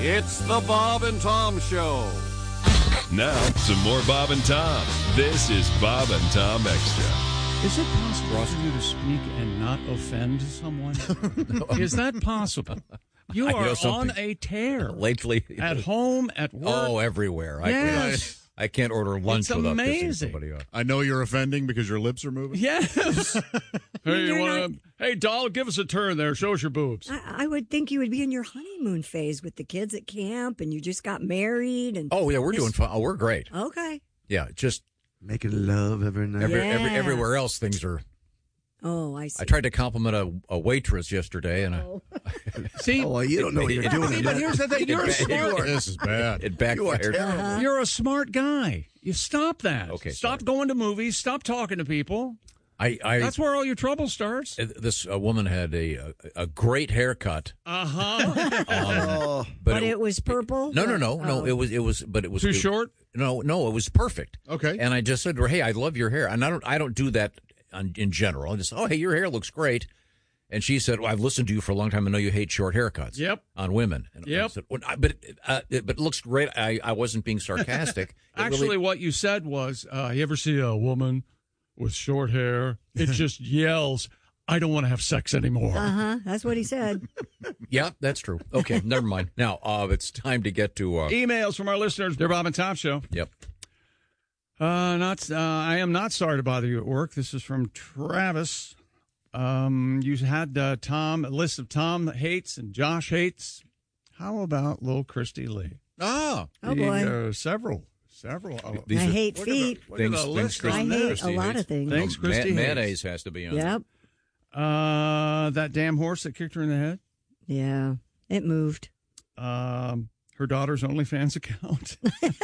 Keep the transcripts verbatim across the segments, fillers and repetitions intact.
It's the Bob and Tom Show. Now, some more Bob and Tom. This is Bob and Tom Extra. Is it possible for you to speak and not offend someone? no. Is that possible? You I are on a tear. Lately. At home, at work. Oh, everywhere. Yes. I, I can't order lunch It's without amazing. pissing somebody off. I know you're offending because your lips are moving. Yes. hey, you You're wanna, not- hey, doll, give us a turn there. Show us your boobs. I, I would think you would be in your honeymoon phase with the kids at camp, and you just got married. And Oh, yeah, we're this- doing fine. Oh, we're great. Okay. Yeah, just Making love every night. every, every, Yeah. everywhere else, things are. Oh, I see. I tried to compliment a, a waitress yesterday, and I, See, Oh, you don't know what you're doing. see, but here's the thing. You're a It- smart. This is bad. it backfired. Uh-huh. You're a smart guy. You stop that. Okay, Stop sorry. going to movies. Stop talking to people. I, I That's where all your trouble starts. uh, this uh, woman had a, a a great haircut, Uh huh. Oh, But it was purple? No, no, no, no. Oh. It was it was, but it was Too it- short? No, no, it was perfect. Okay. And I just said to her, "Hey, I love your hair," and I don't I don't do that on, in general. I just, oh, hey, your hair looks great. And she said, well, I've listened to you for a long time. I know you hate short haircuts. Yep. On women. And I Yep. said, well, I- but, uh, it, but it looks great. I, I wasn't being sarcastic. It Actually, really- what you said was, uh, you ever see a woman with short hair? It just yells, I don't want to have sex anymore. Uh-huh. That's what he said. yeah, that's true. Okay, never mind. Now, uh, it's time to get to. Uh, Emails from our listeners. Dear Bob and Tom Show. yep. Uh, not. Uh, I am not sorry to bother you at work. This is from Travis. Um, you had uh, Tom, a list of Tom hates and Josh hates. How about little Christy Lee? Ah. Oh, The, boy. uh, several. Several. Oh, These I are hate look at feet. the- look at things- the things list Christy- I on hate there. a Christy lot hates. of things. Thanks, Ma- Christy. hates. mayonnaise has to be on. Yep. Uh, that damn horse that kicked her in the head. Yeah. It moved. Um, her daughter's OnlyFans account.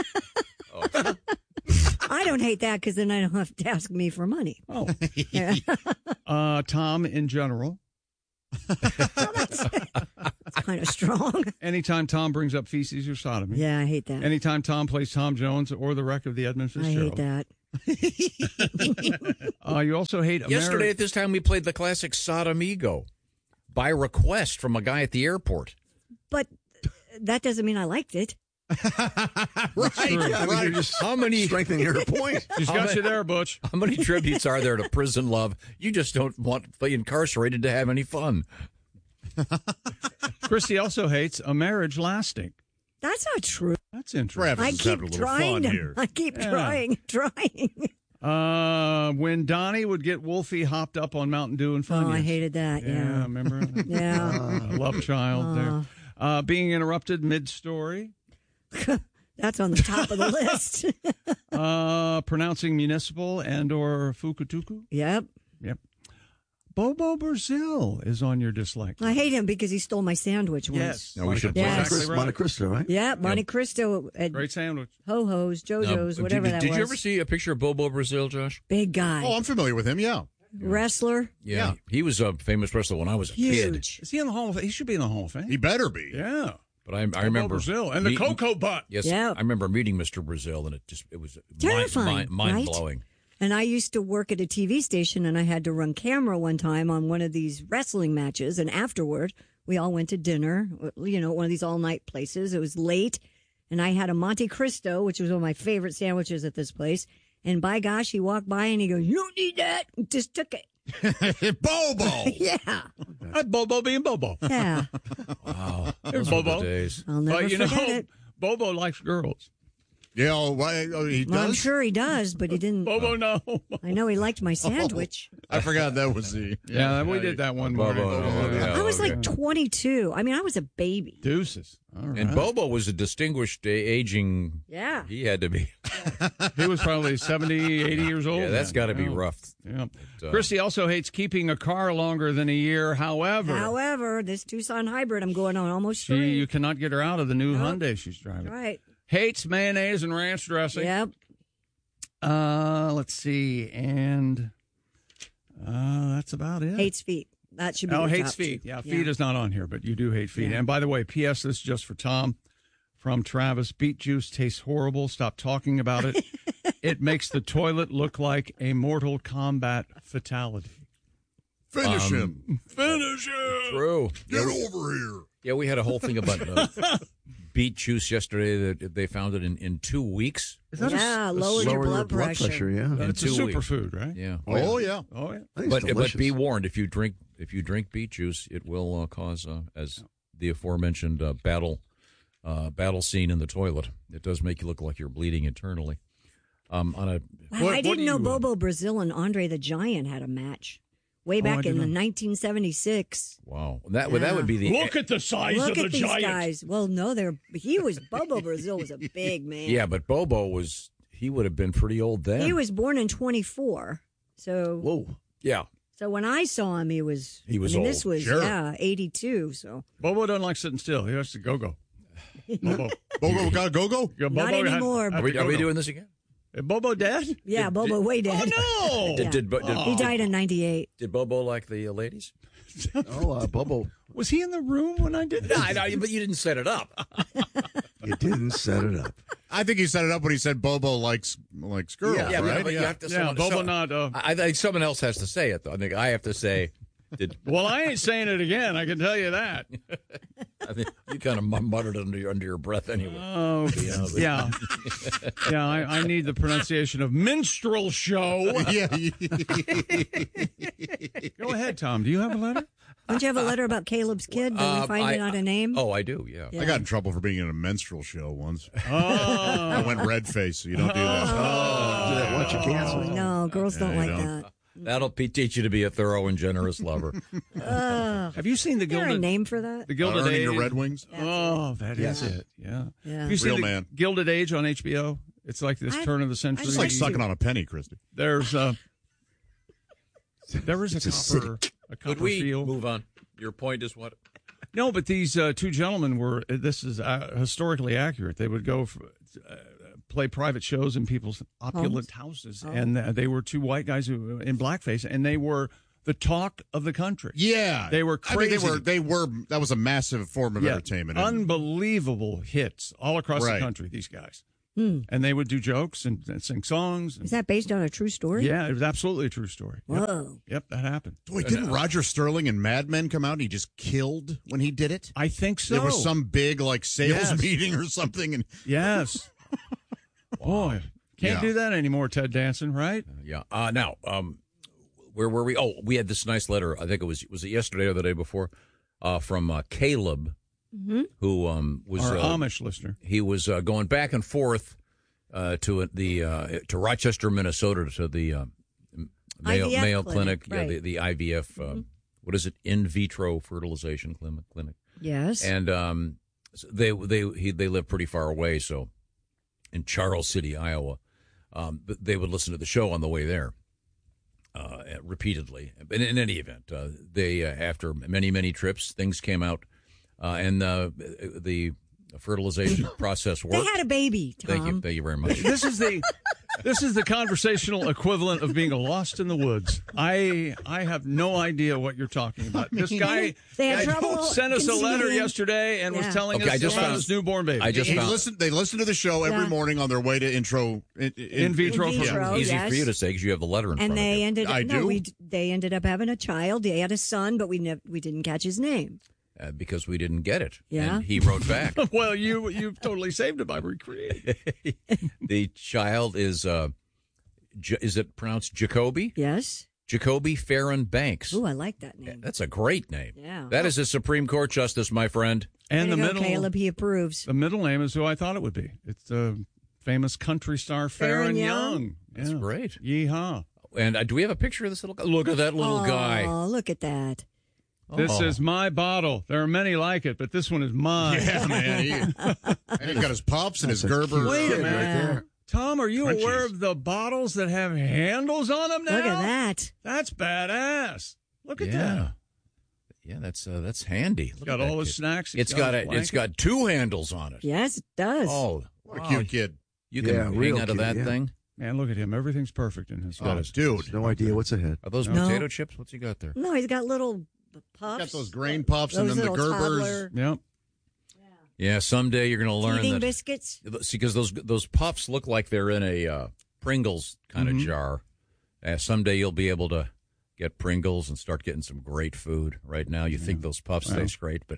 I don't hate that because then I don't have to ask me for money. Oh, Yeah. uh, Tom in general. It's kind of strong. Anytime Tom brings up feces or sodomy. Yeah, I hate that. Anytime Tom plays Tom Jones or the wreck of the Edmund I hate Fitzgerald. that. Uh, you also hate Ameri- Yesterday at this time, we played the classic Sodomigo by request from a guy at the airport. But that doesn't mean I liked it. Right. yeah, I mean, you're just How many strengthening your point. She's got you there, Butch. how many tributes are there to prison love? You just don't want to be incarcerated to have any fun. Christy also hates a marriage lasting. That's not true. That's interesting. Travis I is keep having a little trying fun to. here. I keep Yeah. trying, trying. Uh, when Donnie would get Wolfie hopped up on Mountain Dew and Oh, Funyuns. I hated that. Yeah, Yeah. remember? Yeah. Uh, love child there. Uh, being interrupted mid-story. That's on the top of the list. Uh, pronouncing municipal and or fukutuku. Yep. Yep. Bobo Brazil is on your dislike. I hate him because he stole my sandwich once. Yes. No, we should Yes. Exactly Chris, right. Monte Cristo, right? Yeah, Monte Cristo at Great sandwich. Ho Ho's, JoJo's, Now, whatever did, that did was. you ever see a picture of Bobo Brazil, Josh? Big guy. Oh, I'm familiar with him, yeah. Wrestler. Yeah. He was a famous wrestler when I was a kid. Huge. Is he in the Hall of Fame? He should be in the Hall of Fame. He better be. Yeah. But I, I Bobo remember Brazil and the meeting- cocoa butt. Yes, Yeah. I remember meeting Mister Brazil, and it just it was Terrifying, mind, mind, right? blowing. And I used to work at a T V station, and I had to run camera one time on one of these wrestling matches. And afterward, we all went to dinner, you know, one of these all night places. It was late, and I had a Monte Cristo, which was one of my favorite sandwiches at this place. And by gosh, he walked by and he goes, "You don't need that." Just took it. Bobo. Yeah. Uh, Bobo being Bobo. Yeah. Wow, There's those were the Bobo. days. I'll never But you forget know, it. Bobo likes girls. Yeah, oh, why, oh, he Well, I'm does? sure he does, but he didn't. Bobo, no. I know he liked my sandwich. I forgot that was the... Yeah, we did that one Bobo, morning. Bobo, Yeah. yeah. I was okay. like twenty-two. I mean, I was a baby. Deuces. All right. And Bobo was a distinguished uh, aging. Yeah. He had to be. He was probably seventy, eighty years old. Yeah, that's then. got to be Yeah. rough. Yeah. uh, Christy also hates keeping a car longer than a year. However, However, this Tucson hybrid, I'm going on almost she, three. you cannot get her out of the new Nope. Hyundai she's driving. Right. Hates mayonnaise and ranch dressing. Yep. Uh, let's see. And uh, that's about it. Hates feet. That should be Oh, the hates top two. feet. Yeah, feet is not on here, but you do hate feet. Yeah. And by the way, P S. This is just for Tom from Travis. Beet juice tastes horrible. Stop talking about it. It makes the toilet look like a Mortal Kombat fatality. Finish Um, him. Finish it. True. Get over here. Yeah, we had a whole thing about uh, beet juice yesterday that they found it in, in two weeks. Is that a- Yeah, a lowered your Lower blood pressure. yeah. In It's a two weeks. superfood, right? Yeah. Oh, yeah. Oh yeah. I think But it's but delicious. be warned, if you drink if you drink beet juice, it will uh, cause, uh, as the aforementioned uh, battle uh, battle scene in the toilet. It does make you look like you're bleeding internally. Um, on a Wow, What- I what didn't do know you, uh, Bobo Brazil and Andre the Giant had a match way Oh, back I in didn't the know. nineteen seventy-six. wow, that would that would be the Look at the size Look of the at these giant. guys. Well, no, they're he was Bobo Brazil was a big man. yeah, but Bobo was he would have been pretty old then. He was born in twenty-four. So whoa, yeah. so when I saw him, he was He was I mean, old. This was Sure. yeah, eighty-two. So Bobo doesn't like sitting still. He has to go go. Bobo. Bobo got go go. Yeah, Not Bobo had- anymore. had Are to we, are we go-go. doing this again? Is Bobo dead? yeah, Bobo way dead. Oh no! Did, did, Bo- did, He died in ninety-eight. did Bobo like the uh, ladies? Oh, uh, Bobo, Was he in the room when I did this? I know, but you didn't set it up. you didn't set it up. I think he set it up when he said Bobo likes likes girls, yeah, right? but you have to. Yeah, someone- Bobo so- not. Uh, I I think someone else has to say it, though. I think I have to say. Did well, I ain't saying it again. I can tell you that. I think you kind of muttered under your under your breath anyway? Oh, yeah, yeah. I, I need the pronunciation of minstrel show. yeah. Go ahead, Tom. Do you have a letter? Don't you have a letter about Caleb's kid? Did Uh, we find I- it out a name? Oh, I do. Yeah. Yeah. I got in trouble for being in a menstrual show once. Oh, I went red face, so you don't do that. Yeah, why don't you Oh, cancel? no, girls don't Yeah, like you that. That'll be, teach you to be a thorough and generous lover. have you seen the Is there a Gilded name for that? the Uh, Gilded earning Age? your Red Wings. Oh, that is Yeah. it. Yeah. Yeah. Have you seen Real the man. Gilded Age on H B O? It's like this I- turn of the century. Just like sucking on a penny, Christy. There's uh, there was a It's a copper a Could copper we field. move on? Your point is what? No, but these uh, two gentlemen were. This is uh, historically accurate. They would go for, uh, play private shows in people's opulent houses, Oh. and uh, they were two white guys who in blackface, and they were the talk of the country. Yeah, They were I mean, they crazy. were. They were. That was a massive form of Yeah, entertainment. And- unbelievable hits all across Right. the country. These guys, Hmm. and they would do jokes and, and sing songs. And, Is that based on a true story? yeah, it was absolutely a true story. Yep. Whoa. Yep, that happened. Wait, didn't Roger Sterling and Mad Men come out and he just killed when he did it? I think so. There was some big like sales Yes. meeting or something, and Yes. Boy, can't Yeah. do that anymore, Ted Danson, right? Yeah. Uh, now, um, where were we? Oh, we had this nice letter. I think it was was it yesterday or the day before, uh, from uh, Caleb, who um, was Our uh, Amish listener. he was uh, going back and forth uh, to the uh, to Rochester, Minnesota, to the uh, Mayo, I V F Mayo clinic, Clinic, yeah, the, right. the I V F. Uh, what is it? In vitro fertilization clinic. clinic. Yes. And um, so they they he, they live pretty far away, so in Charles City, Iowa, um, but they would listen to the show on the way there uh, repeatedly. But in any event, uh, they uh, after many many trips, things came out, uh, and uh, the fertilization process they worked. had a baby, Tom. Thank you, thank you very much. This is the this is the conversational equivalent of being lost in the woods. I I have no idea what you're talking about. This guy, They had guy trouble sent us a letter conceiving. yesterday and was Yeah. telling Okay, I us just about found- his newborn baby. I just he found listened. They listened to the show every Yeah. morning on their way to intro in, in vitro. In vitro. for- Oh, easy yes. for you to say because you have the letter in and front they of you. ended up I no, do? we they ended up having a child. They had a son, but we nev- we didn't catch his name. Uh, because we didn't get it. Yeah. And he wrote back. Well, you you totally saved it by recreating. The child is, uh, J- is it pronounced Jacoby? Yes. Jacoby Farron Banks. Ooh, I like that name. That's a great name. Yeah. That is a Supreme Court justice, my friend. And Way the to go, middle Caleb, he approves. the middle name is who I thought it would be. It's the famous country star Farron Farron Young. Young? That's Yeah. great. Yeehaw! And uh, do we have a picture of this little guy? Look at that little oh, guy. look at that. This Oh. is my bottle. There are many like it, but this one is mine. Yeah, man. He, and he's got his puffs and his That's a Gerber. cute Wait a kid minute. right there. Tom, are you Crunchies. aware of the bottles that have handles on them now? Look at that. That's badass. Look at Yeah. that. Yeah, that's uh, that's handy. Look Got at that all the kid. snacks. It's got a a, it's blanket. got two handles on it. Yes, it does. Oh, What a wow. cute kid. You can Yeah, hang real out of cute, that yeah. thing. Man, look at him. Everything's perfect in his Oh, face. dude. No idea what's ahead. Are those No. potato chips? What's he got there? No, he's got little puffs. Got those grain puffs and Those then the little Gerbers. toddler Yep. Yeah, someday you're going to learn teething that. biscuits. Because those those puffs look like they're in a uh, Pringles kind Mm-hmm. of jar. Uh, someday you'll be able to get Pringles and start getting some great food. Right now, you think those puffs taste great, but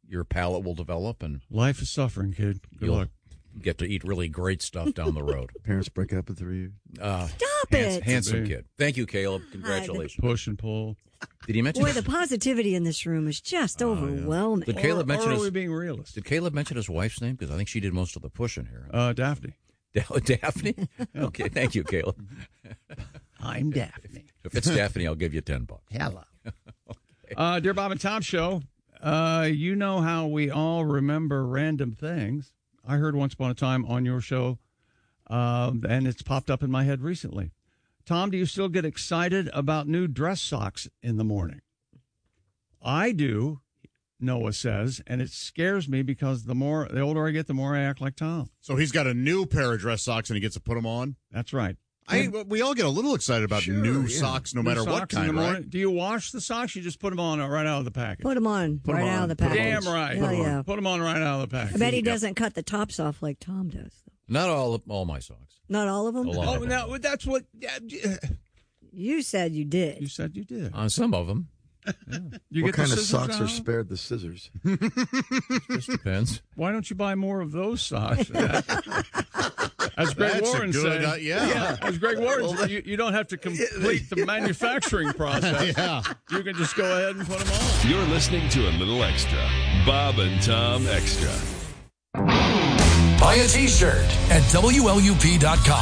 your palate will develop, and Life is suffering, kid. Good you'll luck. get to eat really great stuff down the road. Parents break up in three years. Uh, Stop hands- it. Handsome Big. kid. Thank you, Caleb. Congratulations. Push and pull. Did he mention Boy, the positivity in this room is just overwhelming. Did Caleb or, mention or are his, we being realistic? Did Caleb mention his wife's name? Because I think she did most of the pushing here. Uh, Daphne. Daphne? Okay, thank you, Caleb. I'm Daphne. If it's Daphne, I'll give you ten bucks. Hello. uh, Dear Bob and Tom Show, uh, you know how we all remember random things. I heard once upon a time on your show, um, and it's popped up in my head recently. Tom, do you still get excited about new dress socks in the morning? I do, Noah says, and it scares me because the more the older I get, the more I act like Tom. So he's got a new pair of dress socks and he gets to put them on. That's right. I we all get a little excited about Sure, new yeah. socks, no New matter what socks in kind, the right? morning. Do you wash the socks? You just put them on right out of the package. Put them on Put 'em right on. out of the Put 'em package. Damn right. Hell Put 'em on. yeah. Put them on right out of the package. I bet he doesn't cut the tops off like Tom does. Not all all my socks. Not all of them? A lot Oh, of them. now that's what You said you did. you said you did. On some of them. You what get kind the of scissors socks are out? spared the scissors? Just depends. Why don't you buy more of those socks? As Greg That's a Warren good, said, uh, yeah. as Greg Warren said, you, you don't have to complete the manufacturing process. Yeah. You can just go ahead and put them on. You're listening to a little extra. Bob and Tom Extra. Buy a t-shirt at W L U P dot com.